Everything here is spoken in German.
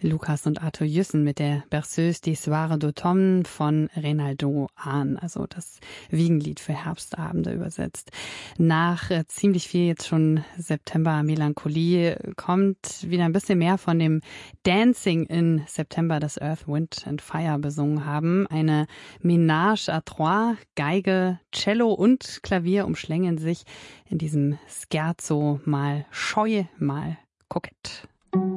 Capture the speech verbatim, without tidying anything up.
Lukas und Arthur Jüssen mit der Berceuse des Soirs d'automne von Reynaldo Ahn, also das Wiegenlied für Herbstabende übersetzt. Nach äh, ziemlich viel jetzt schon September-Melancholie kommt wieder ein bisschen mehr von dem Dancing in September, das Earth, Wind and Fire besungen haben. Eine Ménage à trois, Geige, Cello und Klavier umschlängeln sich in diesem Scherzo, mal scheu, mal kokett.